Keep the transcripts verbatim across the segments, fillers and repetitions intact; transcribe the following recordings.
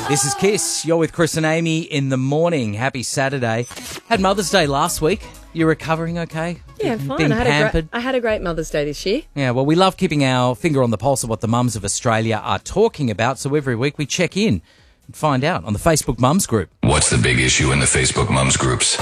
This is Kiss. You're with Chris and Amy in the morning. Happy Saturday. Had Mother's Day last week. You recovering okay? Yeah, fine. Being I had, a pampered? great, I had a great Mother's Day this year. Yeah, well, we love keeping our finger on the pulse of what the mums of Australia are talking about. So every week we check in and find out on the Facebook Mums group. What's the big issue in the Facebook Mums groups?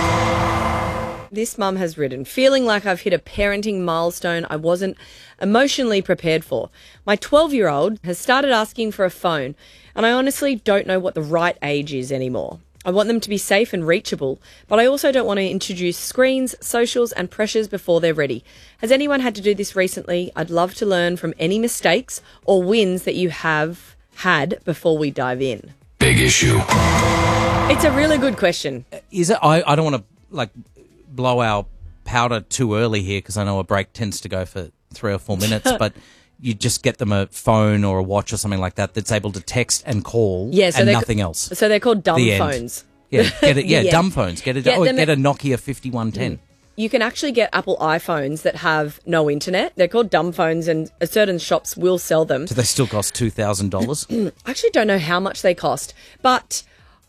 This mum has written, feeling like I've hit a parenting milestone I wasn't emotionally prepared for. My twelve-year-old has started asking for a phone, and I honestly don't know what the right age is anymore. I want them to be safe and reachable, but I also don't want to introduce screens, socials, and pressures before they're ready. Has anyone had to do this recently? I'd love to learn from any mistakes or wins that you have had before we dive in. Big issue. It's a really good question. Is it? I, I don't want to, like, blow our powder too early here because I know a break tends to go for three or four minutes, but you just get them a phone or a watch or something like that that's able to text and call Yeah, so and they're- nothing else. So they're called dumb The end. phones. Yeah, get it. Yeah, Yeah. dumb phones. Get a, Get oh, them get at- a Nokia fifty-one ten. You can actually get Apple iPhones that have no internet. They're called dumb phones, and certain shops will sell them. Do they still cost two thousand dollars? I actually don't know how much they cost, but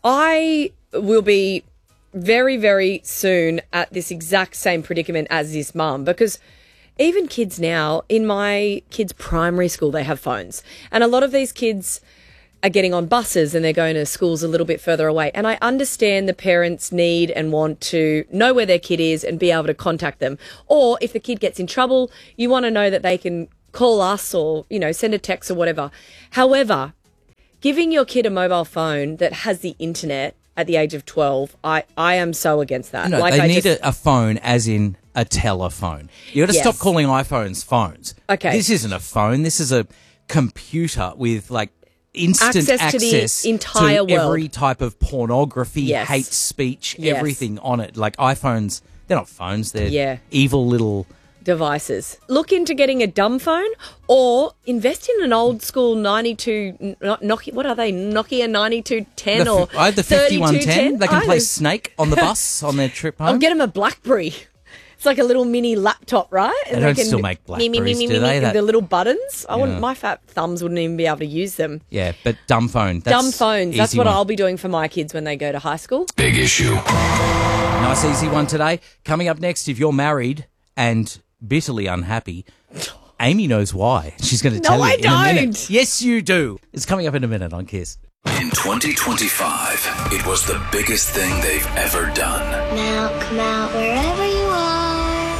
I will be very, very soon at this exact same predicament as this mum, because even kids now, in my kids' primary school, they have phones. And a lot of these kids are getting on buses and they're going to schools a little bit further away. And I understand the parents need and want to know where their kid is and be able to contact them. Or if the kid gets in trouble, you want to know that they can call us or, you know, send a text or whatever. However, giving your kid a mobile phone that has the internet at the age of twelve, I, I am so against that. No, like they I need just, a, a phone as in a telephone. You got to Yes. stop calling iPhones phones. Okay. This isn't a phone. This is a computer with, like, instant Access access, to the entire to world. every type of pornography, Yes. hate speech, Yes. everything on it. Like, iPhones, they're not phones. They're Yeah. evil little... devices. Look into getting a dumb phone or invest in an old school ninety-two, n- Nokia, what are they, Nokia ninety-two ten The, or f- I had the fifty-one ten. thirty-two ten? They can play I- Snake on the bus on their trip home. I'll get them a BlackBerry. It's like a little mini laptop, right? They don't still make me, me, me, Blackberries, me, do me, they? me, That- the little buttons. I Yeah. wouldn't. My fat thumbs wouldn't even be able to use them. Yeah, but dumb phone. That's Dumb phones. That's easy what one. I'll be doing for my kids when they go to high school. Big issue. Nice easy one today. Coming up next, if you're married and bitterly unhappy, Amy knows why. She's going to No, tell you I in a minute. don't. Yes, you do. It's coming up in a minute on Kiss. In twenty twenty-five, it was the biggest thing they've ever done. Now come out wherever you are.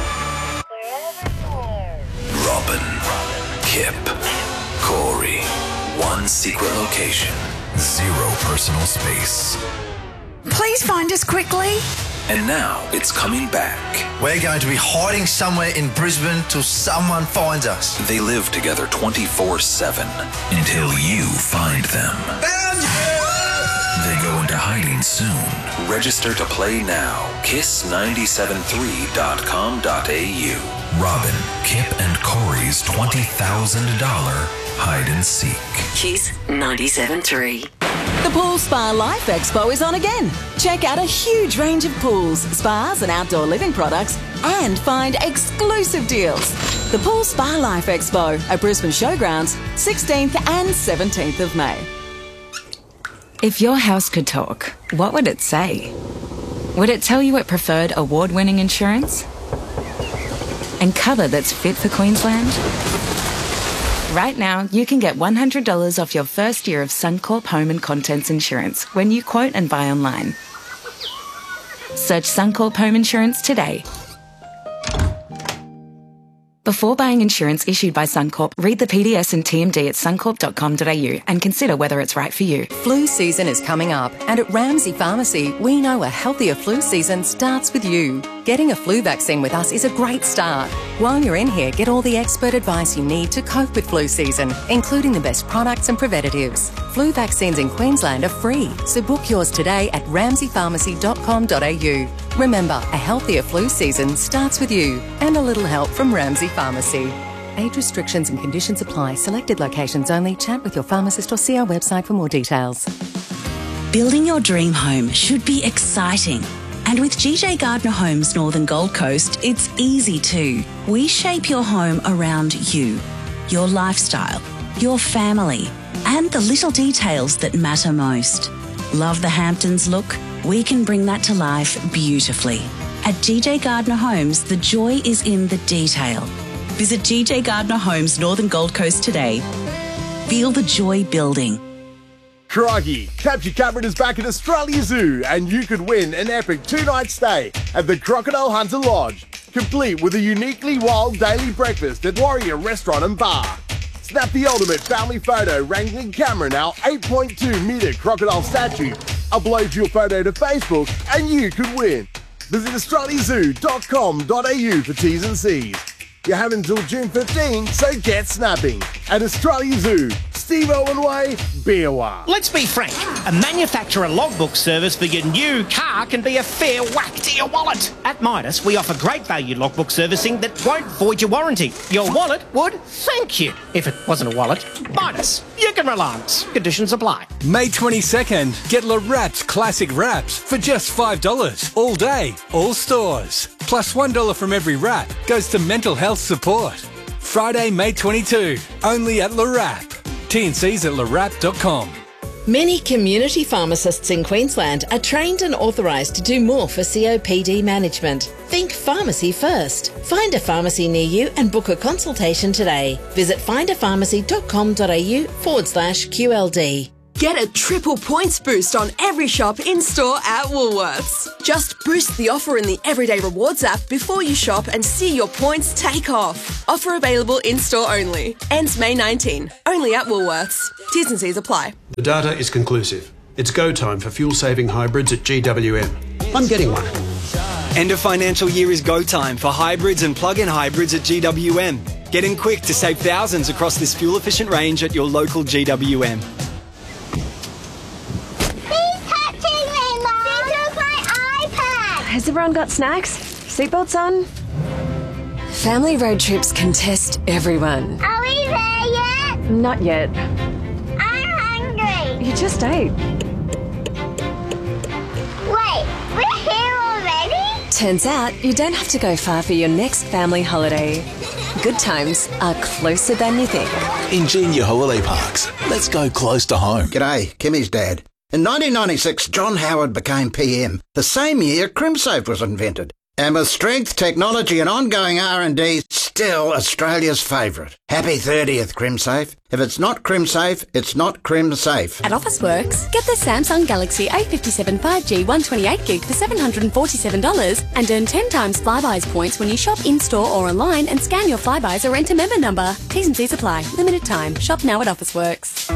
Robin, Kip, Corey. One secret location. Zero personal space. Please find us quickly. And now it's coming back. We're going to be hiding somewhere in Brisbane till someone finds us. They live together twenty-four seven until you find them. Found you! They go into hiding soon. Register to play now. kiss nine seven three dot com dot a u. Robin, Kip, and Corey's twenty thousand dollars hide and seek. Kiss ninety-seven point three. The Pool Spa Life Expo is on again. Check out a huge range of pools, spas and outdoor living products and find exclusive deals. The Pool Spa Life Expo at Brisbane Showgrounds, sixteenth and seventeenth of May. If your house could talk, what would it say? Would it tell you it preferred award-winning insurance? And cover that's fit for Queensland? Right now, you can get one hundred dollars off your first year of Suncorp Home and Contents Insurance when you quote and buy online. Search Suncorp Home Insurance today. Before buying insurance issued by Suncorp, read the P D S and T M D at suncorp dot com dot a u and consider whether it's right for you. Flu season is coming up, and at Ramsay Pharmacy, we know a healthier flu season starts with you. Getting a flu vaccine with us is a great start. While you're in here, get all the expert advice you need to cope with flu season, including the best products and preventatives. Flu vaccines in Queensland are free, so book yours today at ramsay pharmacy dot com dot a u. Remember, a healthier flu season starts with you, and a little help from Ramsay Pharmacy. Age restrictions and conditions apply. Selected locations only. Chat with your pharmacist or see our website for more details. Building your dream home should be exciting. And with G J Gardner Homes Northern Gold Coast, it's easy too. We shape your home around you, your lifestyle, your family, and the little details that matter most. Love the Hamptons look? We can bring that to life beautifully. At G J Gardner Homes, the joy is in the detail. Visit G J Gardner Homes Northern Gold Coast today. Feel the joy building. Crikey, Capture Cameron is back at Australia Zoo and you could win an epic two-night stay at the Crocodile Hunter Lodge, complete with a uniquely wild daily breakfast at Warrior Restaurant and Bar. Snap the ultimate family photo wrangling Cameron, our eight point two metre crocodile statue. Upload your photo to Facebook and you could win. Visit australia zoo dot com dot a u for T's and C's. You have until June fifteenth, so get snapping. At Australia Zoo, Steve Owen Way, Beerwah. Let's be frank, a manufacturer logbook service for your new car can be a fair whack to your wallet. At Midas, we offer great value logbook servicing that won't void your warranty. Your wallet would thank you. If it wasn't a wallet, Midas, you can relax. Conditions apply. May twenty-second, get La Wraps Classic Wraps for just five dollars. All day, all stores. Plus one dollar from every wrap goes to mental health support. Friday, May twenty-second, only at La Wrap. T and C's at la wrap dot com. Many community pharmacists in Queensland are trained and authorised to do more for C O P D management. Think pharmacy first. Find a pharmacy near you and book a consultation today. Visit find a pharmacy dot com dot a u forward slash Q L D. Get a triple points boost on every shop in-store at Woolworths. Just boost the offer in the Everyday Rewards app before you shop and see your points take off. Offer available in-store only. Ends May nineteenth. Only at Woolworths. T's and C's apply. The data is conclusive. It's go time for fuel-saving hybrids at G W M. I'm getting one. End of financial year is go time for hybrids and plug-in hybrids at G W M. Get in quick to save thousands across this fuel-efficient range at your local G W M. Has everyone got snacks? Seatbelts on? Family road trips can test everyone. Are we there yet? Not yet. I'm hungry. You just ate. Wait, we're here already? Turns out you don't have to go far for your next family holiday. Good times are closer than you think. Ingenia Holiday Parks. Let's go close to home. G'day, Kimmy's dad. In nineteen ninety-six, John Howard became P M. The same year, CrimSafe was invented. And with strength, technology and ongoing R and D, still Australia's favourite. Happy thirtieth, CrimSafe. If it's not CrimSafe, it's not CrimSafe. At Officeworks, get the Samsung Galaxy A fifty-seven five G one twenty-eight gig for seven hundred forty-seven dollars and earn ten times Flybuys points when you shop in-store or online and scan your Flybuys or enter member number. T's and C's apply. Limited time. Shop now at Officeworks.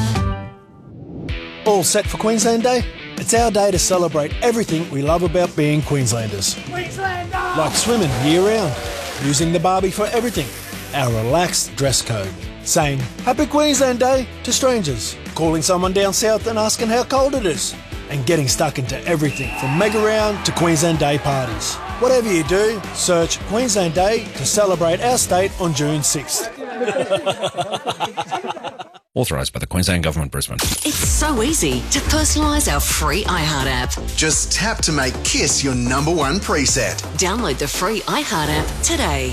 All set for Queensland Day? It's our day to celebrate everything we love about being Queenslanders. Queenslander! Like swimming year-round, using the barbie for everything, our relaxed dress code, saying Happy Queensland Day to strangers, calling someone down south and asking how cold it is, and getting stuck into everything from mega round to Queensland Day parties. Whatever you do, search Queensland Day to celebrate our state on June sixth. Authorised by the Queensland Government, Brisbane. It's so easy to personalise our free iHeart app. Just tap to make Kiss your number one preset. Download the free iHeart app today.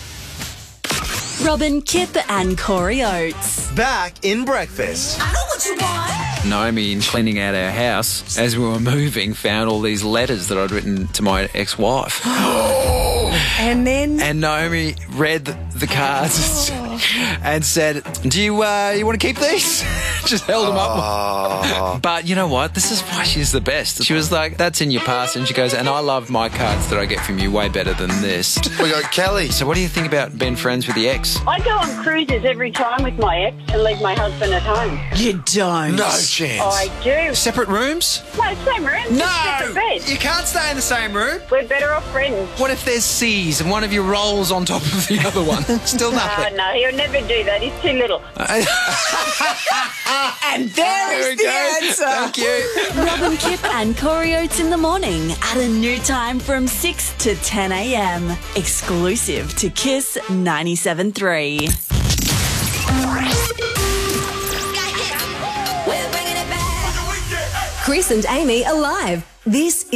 Robin, Kip and Corey Oates. Back in breakfast. I know what you want. Naomi, in cleaning out our house, as we were moving, found all these letters that I'd written to my ex-wife. And then? And Naomi read the cards and said, do you uh, you want to keep these? Just held them up. But you know what? This is why she's the best. She was like, that's in your past. And she goes, and I love my cards that I get from you way better than this. We got Kelly. So what do you think about being friends with the ex? I go on cruises every time with my ex and leave my husband at home. You don't? No chance. I do. Separate rooms? No, same room. No! Separate bed. You can't stay in the same room. We're better off friends. What if there's C's and one of you rolls on top of the other one? Still nothing. No, no, he'll never do that. He's too little. And there is the answer. Thank you. Robin, Kip and Corey Oates in the morning at a new time from six to ten a.m. Exclusive to Kiss ninety-seven point three. Chris and Amy are live. This